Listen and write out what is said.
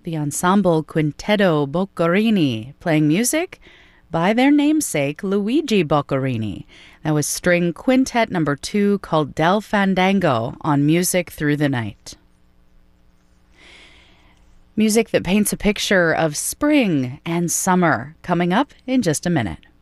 the ensemble Quintetto Boccherini, playing music by their namesake Luigi Boccherini. That was string quintet number 2 called Del Fandango on Music Through the Night. Music that paints a picture of spring and summer coming up in just a minute.